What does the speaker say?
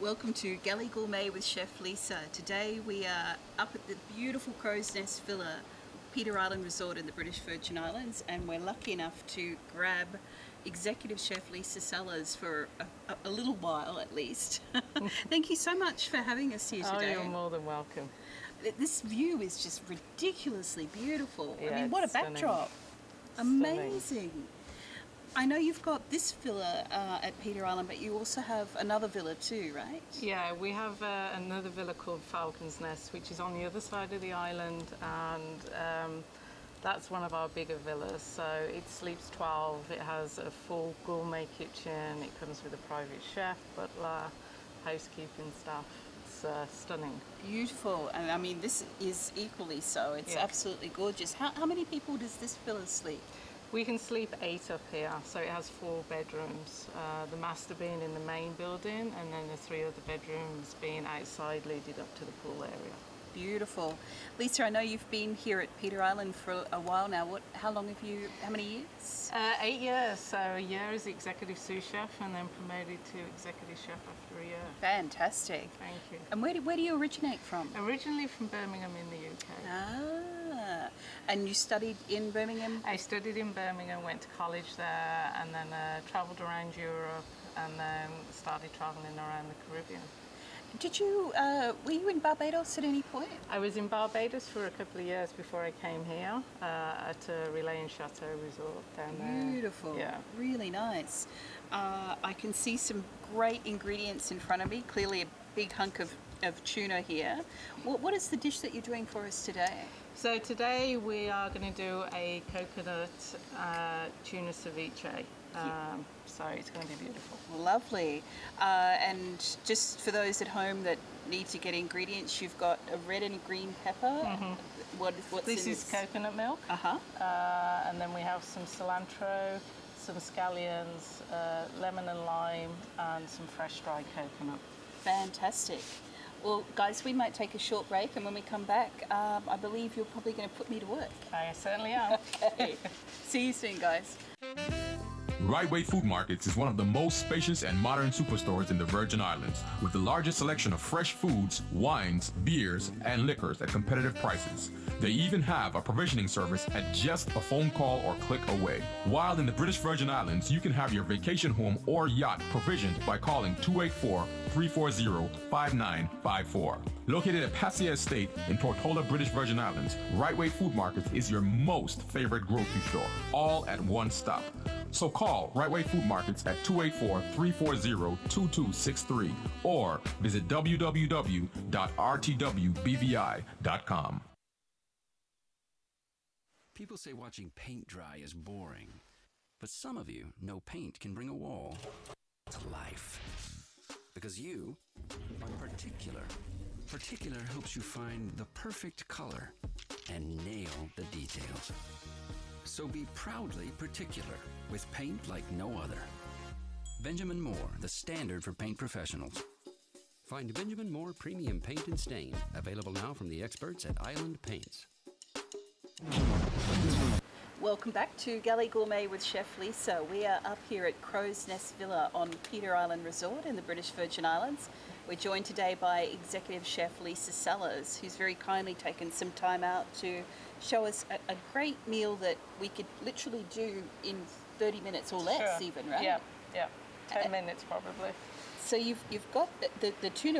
Welcome to Galley Gourmet with Chef Lisa. Today we are up at the beautiful Crow's Nest Villa, Peter Island Resort in the British Virgin Islands, and we're lucky enough to grab Executive Chef Lisa Sellers for a little while at least. Thank you so much for having us here today. Oh, you're more than welcome. This view is just ridiculously beautiful. Yeah, I mean, what a stunning. backdrop. Amazing. I know you've got this villa at Peter Island, but you also have another villa too, right? Yeah, we have another villa called Falcon's Nest, which is on the other side of the island, and that's one of our bigger villas. So it sleeps 12, it has a full gourmet kitchen, it comes with a private chef, butler, housekeeping staff. It's stunning. Beautiful, and I mean this is equally so. It's absolutely gorgeous. How many people does this villa sleep? We can sleep 8 up here, so it has 4 bedrooms. The master being in the main building, and then the 3 other bedrooms being outside, leading up to the pool area. Beautiful. Lisa, I know you've been here at Peter Island for a while now. How many years? 8 years, so a year as executive sous chef and then promoted to executive chef after a year. Fantastic. Thank you. And where do you originate from? Originally from Birmingham in the UK. Ah, and you studied in Birmingham? I studied in Birmingham, went to college there, and then travelled around Europe, and then started travelling around the Caribbean. Were you in Barbados at any point? I was in Barbados for a couple of years before I came here at a Relais and Chateau resort down there. Beautiful. Yeah. Really nice. I can see some great ingredients in front of me. Clearly a big hunk of tuna here. What is the dish that you're doing for us today? So today we are going to do a coconut tuna ceviche. So it's going to be beautiful. Lovely. And just for those at home that need to get ingredients, you've got a red and green pepper. Mm-hmm. What's this is coconut milk. And then we have some cilantro, some scallions, lemon and lime, and some fresh dried coconut. Fantastic. Well, guys, we might take a short break, and when we come back, I believe you're probably going to put me to work. I certainly am. Okay. See you soon, guys. Right Way Food Markets is one of the most spacious and modern superstores in the Virgin Islands, with the largest selection of fresh foods, wines, beers, and liquors at competitive prices. They even have a provisioning service at just a phone call or click away. While in the British Virgin Islands, you can have your vacation home or yacht provisioned by calling 284-340-5954. Located at Passia Estate in Tortola, British Virgin Islands, Right Way Food Markets is your most favorite grocery store, all at one stop. So call Right Way Food Markets at 284-340-2263 or visit www.rtwbvi.com. People say watching paint dry is boring, but some of you know paint can bring a wall to life. Because you are particular. Particular helps you find the perfect color and nail the details. So be proudly particular with paint like no other. Benjamin Moore, the standard for paint professionals. Find Benjamin Moore Premium Paint and Stain, available now from the experts at Island Paints. Welcome back to Galley Gourmet with Chef Lisa. We are up here at Crow's Nest Villa on Peter Island Resort in the British Virgin Islands. We're joined today by Executive Chef Lisa Sellers, who's very kindly taken some time out to show us a great meal that we could literally do in 30 minutes or less. Sure. Even, right? Yeah, 10 minutes probably. So you've got the tuna